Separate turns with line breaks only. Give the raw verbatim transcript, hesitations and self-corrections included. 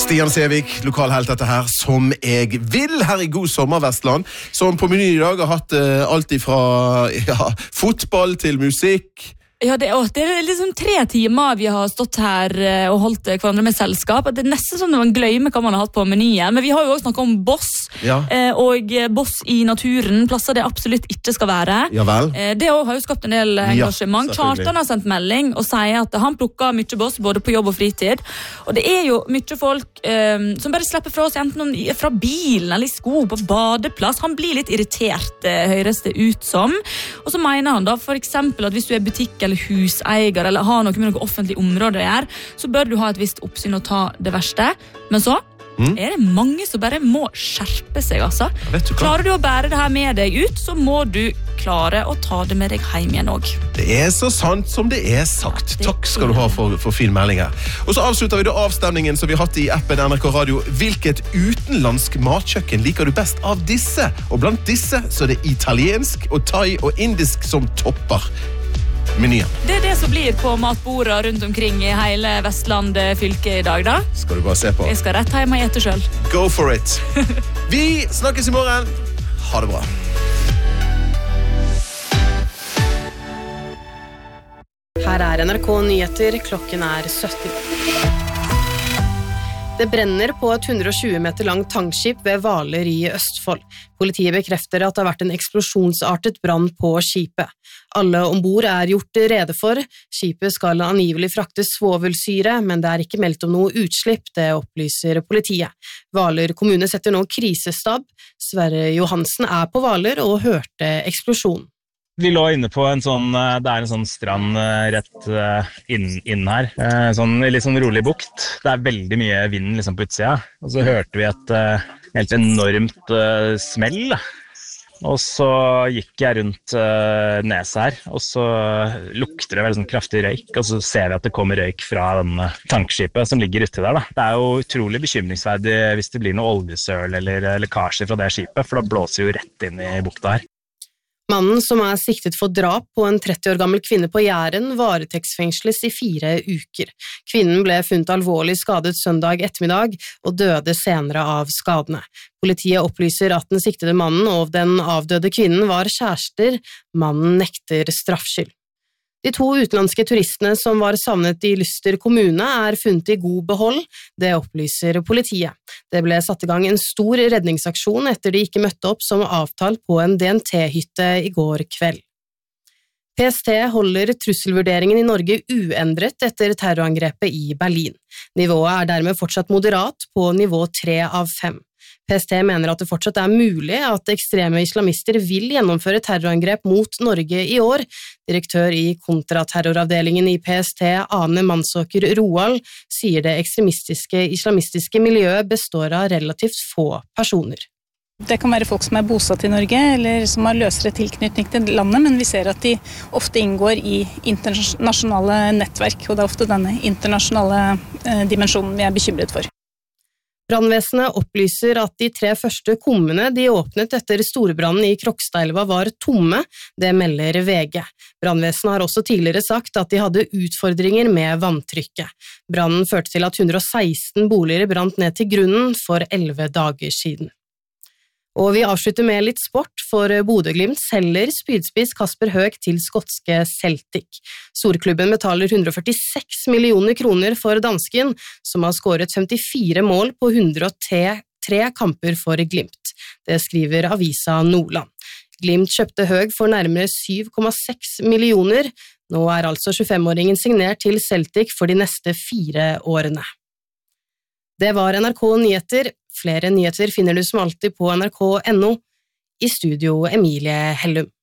Stian Sevik, lokalhelt dette her, som jeg vil her i God Sommer Vestland, som på meny i dag har hatt uh, alt ifra ja, fotball til musikk.
Ja, det, å, det er liksom tre timer vi har stått her uh, og holdt hverandre med selskap. Det er nesten sånn at man glemmer hva man har hatt på menyen. Men vi har jo også snakket om boss,
ja.
uh, og boss i naturen, plasser det absolutt ikke skal være.
Ja vel.
Uh, det har jo skapt en del engasjement. Ja, Kjartan har sendt melding og sier at han plukker mye boss, både på jobb og fritid. Og det er jo mye folk uh, som bare slipper fra oss, enten fra bilen eller i sko, på badeplass. Han blir litt irritert, uh, høres det ut som. Og så mener han da, for eksempel, at hvis du er butikk eller huseier, eller har noe med noe offentlig område å gjøre, så bør du ha et visst oppsyn og ta det verste. Men så mm. er det mange som bare må skjerpe seg, altså. Du Klarer du å bære det her med deg ut, så må du klare å ta det med deg hjem igjen også.
Det er så sant som det er sagt. Ja, Takk skal du ha for, for fin melding her. Og så avslutter vi da avstemningen som vi har hatt i appen N R K Radio. Hvilket utenlandsk matkjøkken liker du best av disse? Og blant disse så er det italiensk og thai og indisk som topper menyen.
Det er det som blir på matbordet rundt omkring i hele Vestland fylke i dag, da.
Skal du bare se på.
Jeg skal rett hjem og gjette selv.
Go for it. Vi snakkes i morgen. Ha det bra.
Her er N R K Nyheter, klokken er sytten. Det brenner på et hundre og tjue meter langt tankskip ved Hvaler i Østfold. Politiet bekrefter at det har vært en eksplosjonsartet brann på skipet. Alle ombord er gjort rede for. Skipet skal angivelig frakte svovelsyre, men det er ikke meldt om noe utslipp, det opplyser politiet. Hvaler kommune setter nå krisestab. Sverre Johansen er på Hvaler og hørte eksplosjonen.
Vi lå inne på en sånn, det er en sånn strand rett inn, inn her, sånn litt sånn rolig bukt. Det er veldig mye vind liksom på utsida, og så hørte vi et helt enormt smell. Og så gikk jeg rundt nesa her, og så lukter det veldig sånn kraftig røyk, og så ser vi at det kommer røyk fra denne tankskipet som ligger uti der. Da. Det er jo utrolig bekymringsverdig hvis det blir noe oljesøl eller lekkasje fra det skipet, for da blåser det jo rett inn i bukta her.
Mannen, som er siktet for drap på en tretti år gammel kvinne på Jæren, varetektsfengsles i fire uker. Kvinnen ble funnet alvorlig skadet søndag ettermiddag og døde senere av skadene. Politiet opplyser at den siktede mannen og den avdøde kvinnen var kjærester. Mannen nekter straffskyld. De to utenlandske turistene som var savnet i Lyster kommune er funnet i god behold, det opplyser politiet. Det ble satt i gang en stor redningsaksjon etter de ikke møtte opp som avtalt på en D N T-hytte i går kveld. P S T holder trusselvurderingen i Norge uendret etter terrorangrepet i Berlin. Nivået er dermed fortsatt moderat på nivå tre av fem. P S T mener at det fortsatt er mulig at ekstreme islamister vil gjennomføre terrorangrep mot Norge i år. Direktør i kontraterroravdelingen i P S T, Ane Mansåker Roald, sier det ekstremistiske islamistiske miljøet består av relativt få personer.
Det kan være folk som er bosatt i Norge, eller som har løsere tilknytning til landet, men vi ser at de ofte inngår i internasjonale nettverk, og det er ofte denne internasjonale eh, dimensjonen vi er bekymret for.
Brannvesenet opplyser at de tre første kummene de åpnet etter storbrannen i Krokstadelva var tomme, det melder V G. Brannvesenet har også tidligere sagt at de hadde utfordringer med vanntrykket. Brannen førte til at hundre og seksten boliger brant ned til grunnen for elleve dager siden. Og vi avslutter med litt sport, for Bodø/Glimt selger spydspiss Kasper Høeg til skotske Celtic. Storklubben betaler hundre og førtiseks millioner kroner for dansken, som har skåret femtifire mål på hundre og tre kamper for Glimt. Det skriver avisa Nordland. Glimt kjøpte Høeg for nærmere syv komma seks millioner. Nå er altså tjuefem-åringen signert til Celtic for de neste fire årene. Det var N R K Nyheter. Flere nyheter finner du som alltid på N R K punktum no. I studio Emilie Hellum.